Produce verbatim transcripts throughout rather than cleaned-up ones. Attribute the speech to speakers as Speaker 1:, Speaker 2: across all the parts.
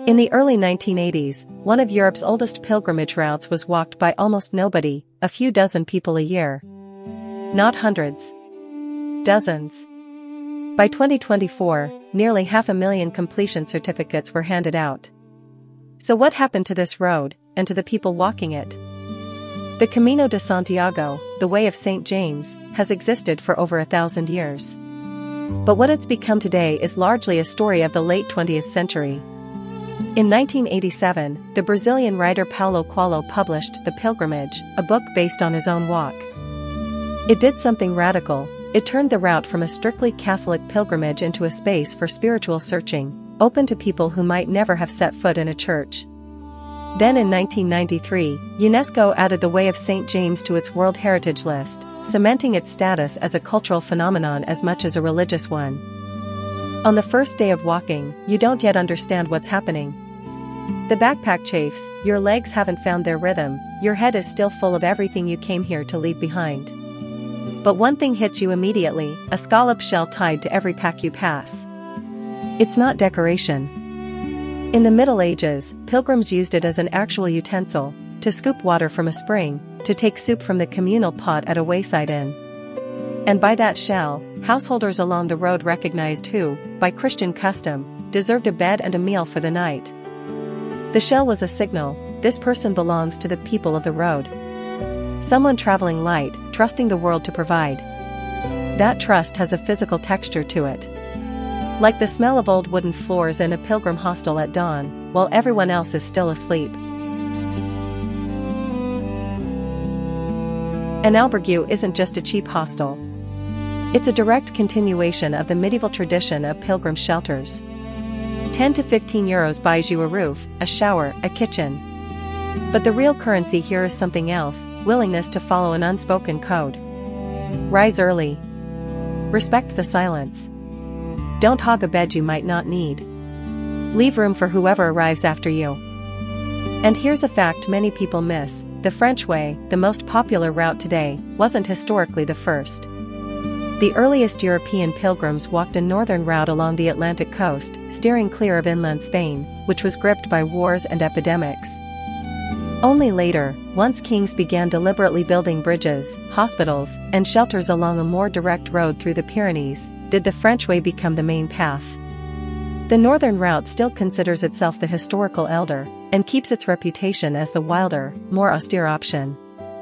Speaker 1: In the early nineteen eighties, one of Europe's oldest pilgrimage routes was walked by almost nobody, a few dozen people a year. Not hundreds. Dozens. By twenty twenty-four, nearly half a million completion certificates were handed out. So what happened to this road, and to the people walking it? The Camino de Santiago, the Way of Saint James, has existed for over a thousand years. But what it's become today is largely a story of the late twentieth century. In nineteen eighty-seven, the Brazilian writer Paulo Coelho published The Pilgrimage, a book based on his own walk. It did something radical. It turned the route from a strictly Catholic pilgrimage into a space for spiritual searching, open to people who might never have set foot in a church. Then in nineteen ninety-three, UNESCO added the Way of Saint James to its World Heritage List, cementing its status as a cultural phenomenon as much as a religious one. On the first day of walking, you don't yet understand what's happening. The backpack chafes, your legs haven't found their rhythm, your head is still full of everything you came here to leave behind. But one thing hits you immediately, a scallop shell tied to every pack you pass. It's not decoration. In the Middle Ages, pilgrims used it as an actual utensil, to scoop water from a spring, to take soup from the communal pot at a wayside inn. And by that shell, householders along the road recognized who, by Christian custom, deserved a bed and a meal for the night. The shell was a signal: this person belongs to the people of the road. Someone traveling light, trusting the world to provide. That trust has a physical texture to it. Like the smell of old wooden floors in a pilgrim hostel at dawn, while everyone else is still asleep. An albergue isn't just a cheap hostel. It's a direct continuation of the medieval tradition of pilgrim shelters. ten to fifteen euros buys you a roof, a shower, a kitchen. But the real currency here is something else: willingness to follow an unspoken code. Rise early. Respect the silence. Don't hog a bed you might not need. Leave room for whoever arrives after you. And here's a fact many people miss: the French way, the most popular route today, wasn't historically the first. The earliest European pilgrims walked a northern route along the Atlantic coast, steering clear of inland Spain, which was gripped by wars and epidemics. Only later, once kings began deliberately building bridges, hospitals, and shelters along a more direct road through the Pyrenees, did the French way become the main path. The northern route still considers itself the historical elder, and keeps its reputation as the wilder, more austere option.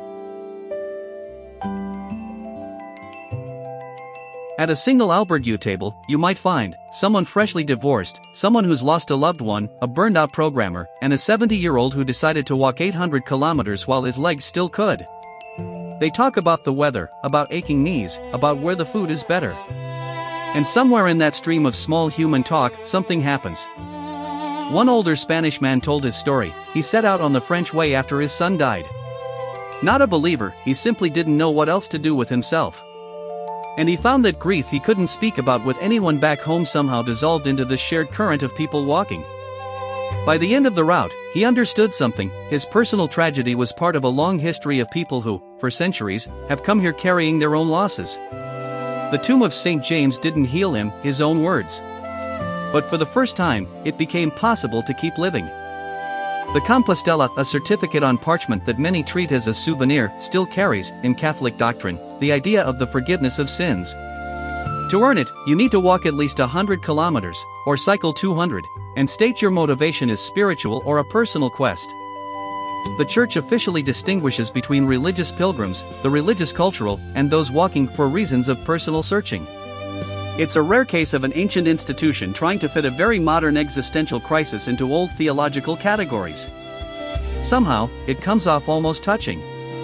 Speaker 2: At a single albergue table, you might find someone freshly divorced, someone who's lost a loved one, a burned-out programmer, and a seventy-year-old who decided to walk eight hundred kilometers while his legs still could. They talk about the weather, about aching knees, about where the food is better. And somewhere in that stream of small human talk, something happens. One older Spanish man told his story. He set out on the French way after his son died. Not a believer, he simply didn't know what else to do with himself. And he found that grief he couldn't speak about with anyone back home somehow dissolved into this shared current of people walking. By the end of the route, he understood something: his personal tragedy was part of a long history of people who, for centuries, have come here carrying their own losses. The tomb of Saint James didn't heal him, his own words. But for the first time, it became possible to keep living. The Compostela, a certificate on parchment that many treat as a souvenir, still carries, in Catholic doctrine, the idea of the forgiveness of sins. To earn it, you need to walk at least one hundred kilometers, or cycle two hundred, and state your motivation as spiritual or a personal quest. The Church officially distinguishes between religious pilgrims, the religious cultural, and those walking for reasons of personal searching. It's a rare case of an ancient institution trying to fit a very modern existential crisis into old theological categories. Somehow, it comes off almost touching.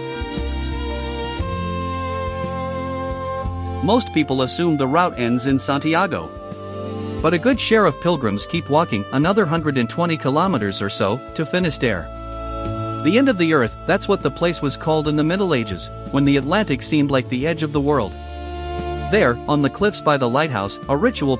Speaker 2: Most people assume the route ends in Santiago. But a good share of pilgrims keep walking another one hundred twenty kilometers or so, to Finisterre. The end of the earth, that's what the place was called in the Middle Ages, when the Atlantic seemed like the edge of the world. There, on the cliffs by the lighthouse, a ritual